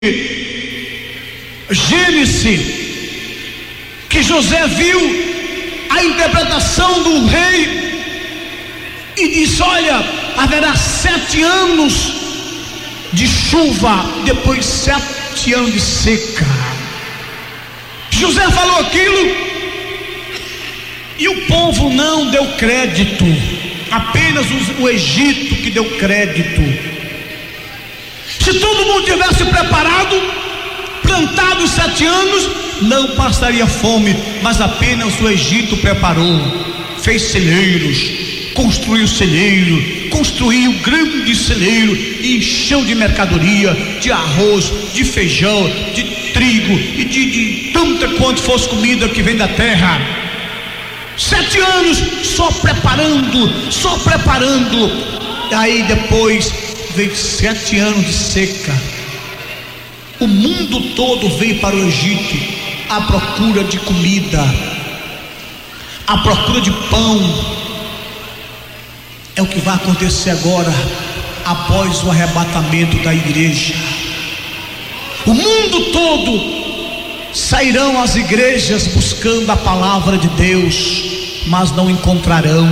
Gênesis, que José viu a interpretação do rei e disse: olha, haverá 7 anos de chuva, depois 7 anos de seca. José falou aquilo e o povo não deu crédito, apenas o Egito que deu crédito. Se todo mundo tivesse preparado, plantado os 7 anos, não passaria fome, mas apenas o Egito preparou, fez celeiros, construiu celeiro, construiu grande celeiro e encheu de mercadoria, de arroz, de feijão, de trigo e de tanta quanto fosse comida que vem da terra. 7 anos só preparando. Aí depois veio 7 anos de seca. O mundo todo veio para o Egito à procura de comida, à procura de pão. É o que vai acontecer agora, após o arrebatamento da igreja. O mundo todo sairão às igrejas buscando a palavra de Deus, mas não encontrará,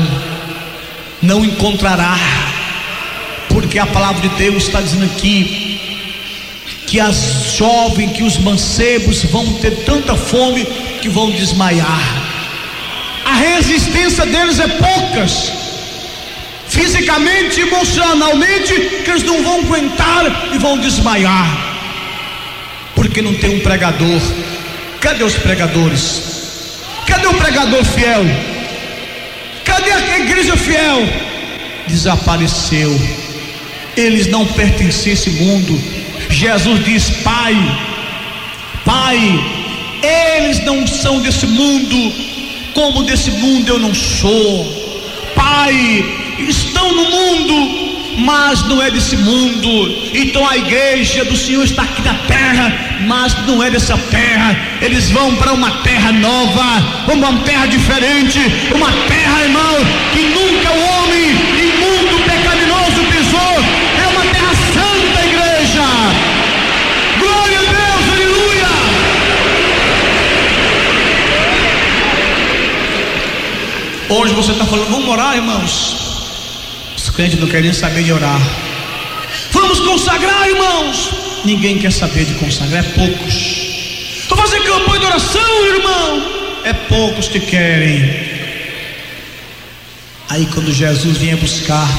porque a palavra de Deus está dizendo aqui que as jovens, que os mancebos vão ter tanta fome que vão desmaiar. A resistência deles é poucas, fisicamente, emocionalmente, que eles não vão aguentar e vão desmaiar, porque não tem um pregador. Cadê os pregadores? Cadê o pregador fiel? Cadê a igreja fiel? Desapareceu. Eles não pertencem a esse mundo. Jesus diz: Pai, eles não são desse mundo, como desse mundo eu não sou. Pai, estão no mundo, mas não é desse mundo. Então a igreja do Senhor está aqui na terra, mas não é dessa terra. Eles vão para uma terra nova, uma terra diferente, uma terra, irmão, que nunca o homem imundo, pecaminoso pisou. É uma terra santa, igreja. Glória a Deus, aleluia. Hoje você está falando: vamos orar, irmãos. Os crentes não querem saber de orar. Vamos consagrar, irmãos. Ninguém quer saber de consagrar, é poucos. Vou fazer campanha de oração, irmão. É poucos que querem. Aí quando Jesus vinha buscar,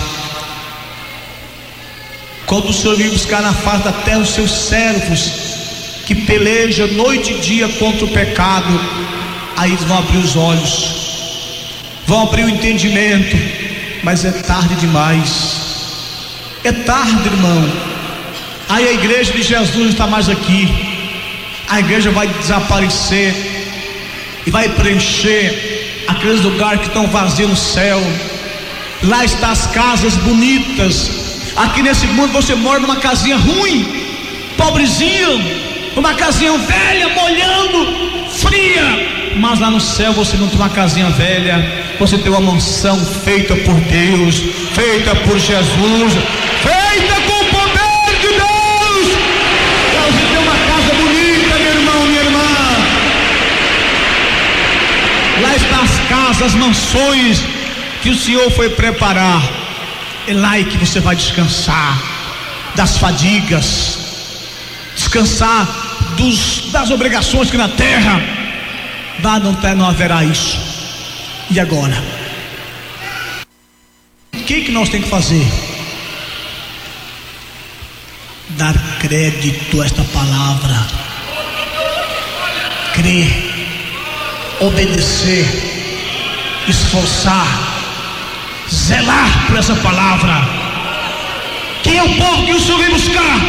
quando o Senhor vinha buscar na face da terra os seus servos, que pelejam noite e dia contra o pecado, aí eles vão abrir os olhos, vão abrir o entendimento. Mas é tarde demais. É tarde, irmão. Aí a igreja de Jesus não está mais aqui. A igreja vai desaparecer e vai preencher aqueles lugares que estão vazios no céu. Lá estão as casas bonitas. Aqui nesse mundo você mora numa casinha ruim, pobrezinha, uma casinha velha, molhando, fria. Mas lá no céu você não tem uma casinha velha, você tem uma mansão feita por Deus, feita por Jesus, feita com o poder de Deus. Você tem uma casa bonita, meu irmão, minha irmã. Lá estão as casas, as mansões que o Senhor foi preparar. É lá que você vai descansar das fadigas, descansar das obrigações que na terra. Lá não haverá isso. E agora? O que nós temos que fazer? Dar crédito a esta palavra, crer, obedecer, esforçar, zelar por essa palavra. Quem é o povo que o Senhor vem buscar?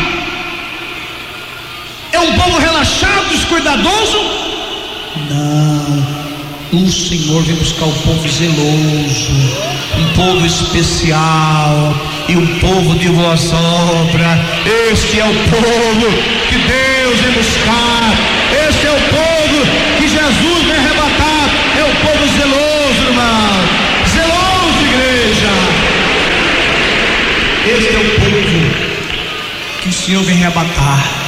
É um povo relaxado, descuidadoso? Não, o Senhor vem buscar um povo zeloso, um povo especial e um povo de boas obras. Este é o povo que Deus vem buscar. Este é o povo que Jesus vem arrebatar. É o povo zeloso, irmão. Zeloso, igreja. Este é o povo que o Senhor vem arrebatar.